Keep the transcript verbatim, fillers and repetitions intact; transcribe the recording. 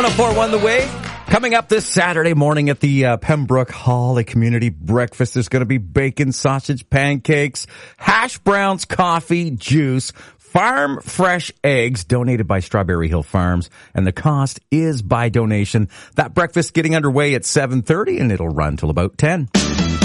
one oh four one The Wave. Coming up this Saturday morning at the uh, Pembroke Hall, a community breakfast. There's going to be bacon, sausage, pancakes, hash browns, coffee, juice, farm fresh eggs donated by Strawberry Hill Farms, and the cost is by donation. That breakfast getting underway at seven thirty, and it'll run till about ten.